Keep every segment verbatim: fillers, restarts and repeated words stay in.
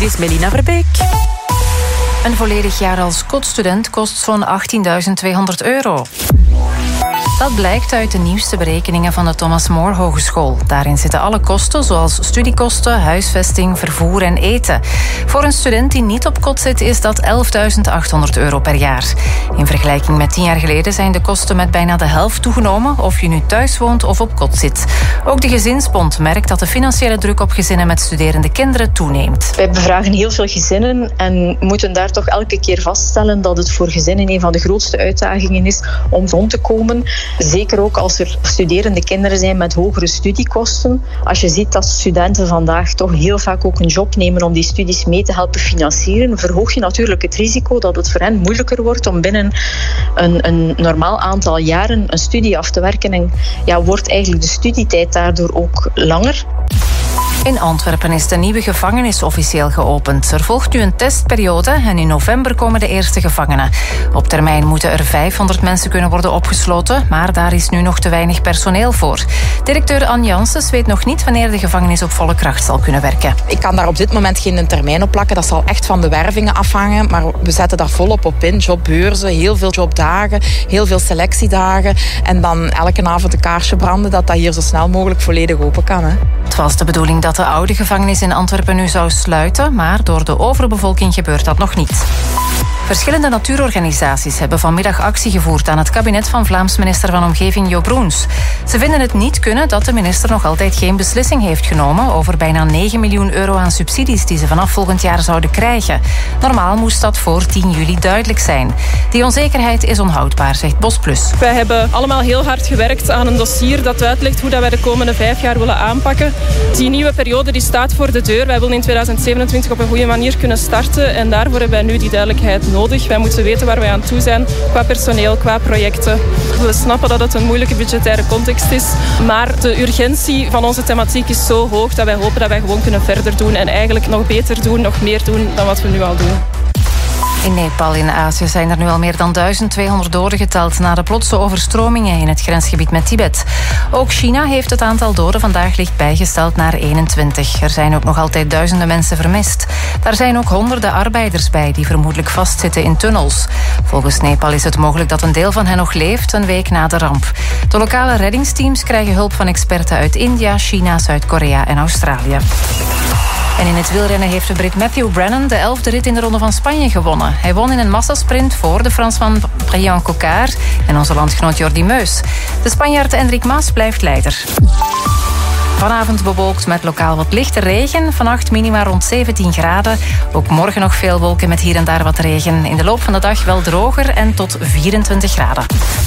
is Melina Verbeek. Een volledig jaar als kotstudent kost zo'n achttienduizend tweehonderd euro. Dat blijkt uit de nieuwste berekeningen van de Thomas More Hogeschool. Daarin zitten alle kosten, zoals studiekosten, huisvesting, vervoer en eten. Voor een student die niet op kot zit, is dat elfduizend achthonderd euro per jaar. In vergelijking met tien jaar geleden zijn de kosten met bijna de helft toegenomen, of je nu thuis woont of op kot zit. Ook de Gezinsbond merkt dat de financiële druk op gezinnen met studerende kinderen toeneemt. Wij bevragen heel veel gezinnen en moeten daar toch elke keer vaststellen dat het voor gezinnen een van de grootste uitdagingen is om rond te komen. Zeker ook als er studerende kinderen zijn met hogere studiekosten. Als je ziet dat studenten vandaag toch heel vaak ook een job nemen om die studies mee te helpen financieren, verhoog je natuurlijk het risico dat het voor hen moeilijker wordt om binnen een, een normaal aantal jaren een studie af te werken. En ja, wordt eigenlijk de studietijd daardoor ook langer. In Antwerpen is de nieuwe gevangenis officieel geopend. Er volgt nu een testperiode en in november komen de eerste gevangenen. Op termijn moeten er vijfhonderd mensen kunnen worden opgesloten, maar daar is nu nog te weinig personeel voor. Directeur Anne Janssens weet nog niet wanneer de gevangenis op volle kracht zal kunnen werken. Ik kan daar op dit moment geen termijn op plakken. Dat zal echt van de wervingen afhangen, maar we zetten daar volop op in. Jobbeurzen, heel veel jobdagen, heel veel selectiedagen en dan elke avond een kaarsje branden dat dat hier zo snel mogelijk volledig open kan. Hè. Het was de bedoeling dat de oude gevangenis in Antwerpen nu zou sluiten, maar door de overbevolking gebeurt dat nog niet. Verschillende natuurorganisaties hebben vanmiddag actie gevoerd aan het kabinet van Vlaams minister van Omgeving Jo Broens. Ze vinden het niet kunnen dat de minister nog altijd geen beslissing heeft genomen over bijna negen miljoen euro aan subsidies die ze vanaf volgend jaar zouden krijgen. Normaal moest dat voor tien juli duidelijk zijn. Die onzekerheid is onhoudbaar, zegt Bosplus. Wij hebben allemaal heel hard gewerkt aan een dossier dat uitlegt hoe wij de komende vijf jaar willen aanpakken. Die nieuwe periode die staat voor de deur. Wij willen in tweeduizend zevenentwintig op een goede manier kunnen starten en daarvoor hebben wij nu die duidelijkheid nodig. Wij moeten weten waar wij aan toe zijn, qua personeel, qua projecten. We snappen dat het een moeilijke budgettaire context is, maar de urgentie van onze thematiek is zo hoog dat wij hopen dat wij gewoon kunnen verder doen en eigenlijk nog beter doen, nog meer doen dan wat we nu al doen. In Nepal in Azië zijn er nu al meer dan duizend tweehonderd doden geteld na de plotse overstromingen in het grensgebied met Tibet. Ook China heeft het aantal doden vandaag licht bijgesteld naar eenentwintig. Er zijn ook nog altijd duizenden mensen vermist. Daar zijn ook honderden arbeiders bij die vermoedelijk vastzitten in tunnels. Volgens Nepal is het mogelijk dat een deel van hen nog leeft een week na de ramp. De lokale reddingsteams krijgen hulp van experten uit India, China, Zuid-Korea en Australië. En in het wielrennen heeft de Brit Matthew Brennan de elfde rit in de Ronde van Spanje gewonnen. Hij won in een massasprint voor de Fransman Brian Cocard en onze landgenoot Jordi Meus. De Spanjaard Enric Mas blijft leider. Vanavond bewolkt met lokaal wat lichte regen. Vannacht minima rond zeventien graden. Ook morgen nog veel wolken met hier en daar wat regen. In de loop van de dag wel droger en tot vierentwintig graden.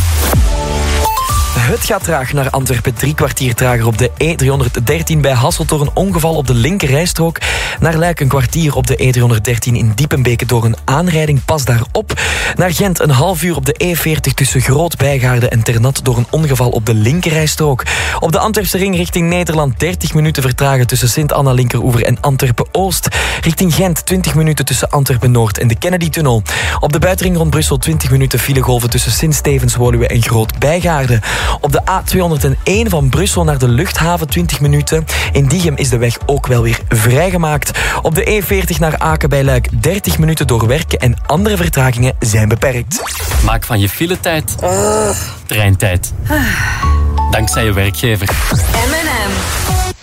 Het gaat traag naar Antwerpen. Drie kwartier trager op de E driehonderddertien bij Hasselt door een ongeval op de linkerrijstrook. Naar Luik een kwartier op de E driehonderddertien in Diepenbeke door een aanrijding. Pas daarop. Naar Gent een half uur op de E veertig tussen Groot-Bijgaarde en Ternat door een ongeval op de linkerrijstrook. Op de Antwerpse ring richting Nederland dertig minuten vertragen tussen Sint-Anna Linkeroever en Antwerpen-Oost. Richting Gent twintig minuten tussen Antwerpen-Noord en de Kennedy-tunnel. Op de buitenring rond Brussel twintig minuten filegolven tussen Sint-Stevens-Woluwe en Groot-Bijgaarde. Op de A tweehonderdéén van Brussel naar de luchthaven twintig minuten. In Diegem is de weg ook wel weer vrijgemaakt. Op de E veertig naar Aken bij Luik dertig minuten door werken en andere vertragingen zijn beperkt. Maak van je filetijd uh. treintijd. Dankzij je werkgever. M en M.